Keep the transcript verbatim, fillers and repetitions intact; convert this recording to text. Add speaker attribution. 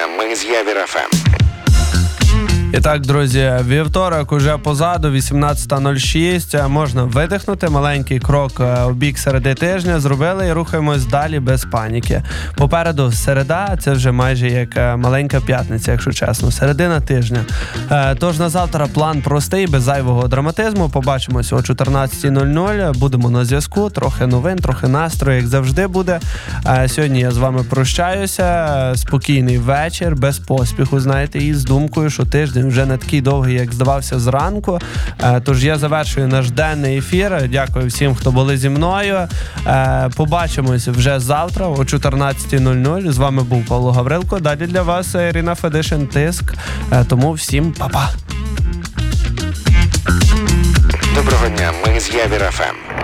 Speaker 1: Ми з Явір еф ем.
Speaker 2: І так, друзі, вівторок уже позаду, вісімнадцята нуль шість. Можна видихнути, маленький крок у бік середи тижня зробили і рухаємось далі без паніки. Попереду середа, це вже майже як маленька п'ятниця, якщо чесно, середина тижня. Тож на завтра план простий, без зайвого драматизму. Побачимось о чотирнадцята нуль нуль, будемо на зв'язку, трохи новин, трохи настрою, як завжди буде. Сьогодні я з вами прощаюся, спокійний вечір, без поспіху, знаєте, і з думкою, що тиждень вже не такий довгий, як здавався зранку. Тож я завершую наш денний ефір. Дякую всім, хто були зі мною. Побачимось вже завтра о чотирнадцята нуль нуль. З вами був Павло Гаврилко. Далі для вас Ірина Федишин, Тиск. Тому всім па-па.
Speaker 1: Доброго дня, ми з Явір еф ем.